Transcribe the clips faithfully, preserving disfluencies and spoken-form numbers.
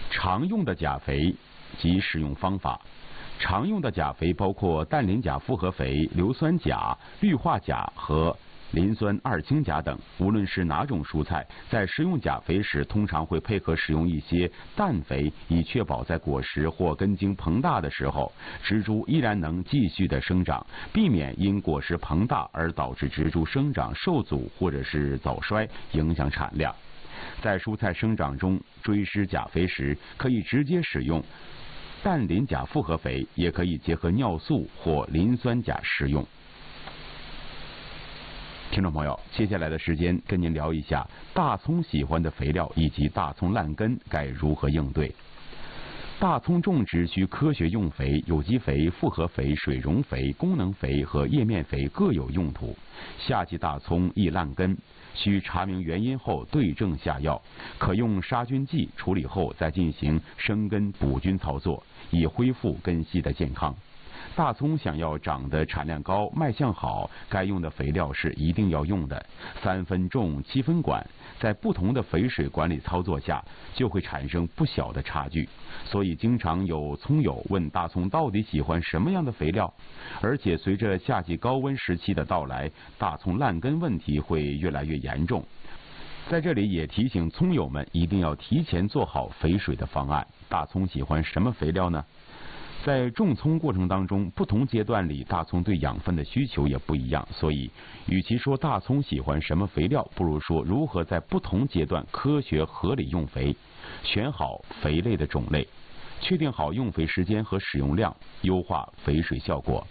常用的钾肥及使用方法。常用的钾肥包括氮磷钾复合肥、硫酸钾、氯化钾和磷酸二氢钾等。无论是哪种蔬菜，在食用钾肥时，通常会配合使用一些氮肥，以确保在果实或根茎膨大的时候，植株依然能继续的生长，避免因果实膨大而导致植株生长受阻或者是早衰，影响产量。在蔬菜生长中追施钾肥时，可以直接使用氮磷钾复合肥，也可以结合尿素或磷酸钾食用。听众朋友，接下来的时间跟您聊一下大葱喜欢的肥料以及大葱烂根该如何应对。大葱种植需科学用肥，有机肥、复合肥、水溶肥、功能肥和叶面肥各有用途。夏季大葱易烂根，需查明原因后对症下药，可用杀菌剂处理后再进行生根补菌操作，以恢复根系的健康。大葱想要长得产量高、卖相好，该用的肥料是一定要用的，三分种七分管，在不同的肥水管理操作下，就会产生不小的差距。所以经常有葱友问大葱到底喜欢什么样的肥料，而且随着夏季高温时期的到来，大葱烂根问题会越来越严重。在这里也提醒葱友们一定要提前做好肥水的方案。大葱喜欢什么肥料呢？在种葱过程当中，不同阶段里大葱对养分的需求也不一样，所以与其说大葱喜欢什么肥料，不如说如何在不同阶段科学合理用肥，选好肥类的种类，确定好用肥时间和使用量，优化肥水效果。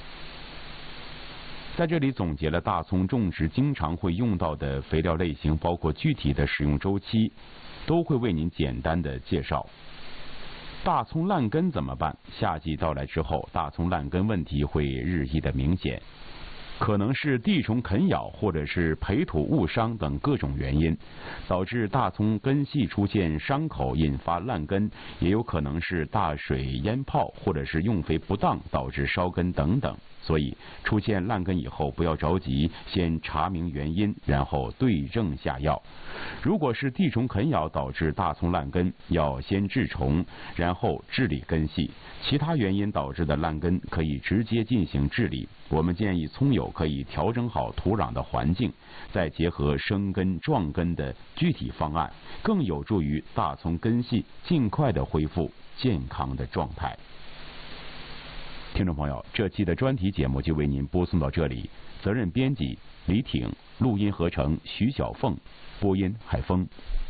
在这里总结了大葱种植经常会用到的肥料类型，包括具体的使用周期，都会为您简单的介绍。大葱烂根怎么办？夏季到来之后，大葱烂根问题会日益的明显，可能是地虫啃咬或者是培土误伤等各种原因，导致大葱根系出现伤口，引发烂根，也有可能是大水淹泡或者是用肥不当导致烧根等等。所以出现烂根以后不要着急，先查明原因，然后对症下药。如果是地虫啃咬导致大葱烂根，要先治虫，然后治理根系。其他原因导致的烂根可以直接进行治理。我们建议葱友可以调整好土壤的环境，再结合生根壮根的具体方案，更有助于大葱根系尽快的恢复健康的状态。听众朋友，这期的专题节目就为您播送到这里，责任编辑李挺，录音合成徐小凤，播音海峰。